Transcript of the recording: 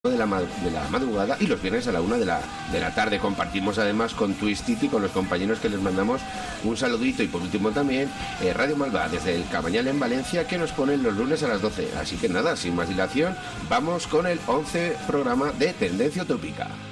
de la madrugada y los viernes a la 1 de la tarde. Compartimos además con Twistity, con los compañeros que les mandamos un saludito. Y por último también Radio Malva desde el Cabañal en Valencia, que nos ponen los lunes a las 12. Así que nada, sin más dilación, vamos con el 11 programa de Tendencia Utópica.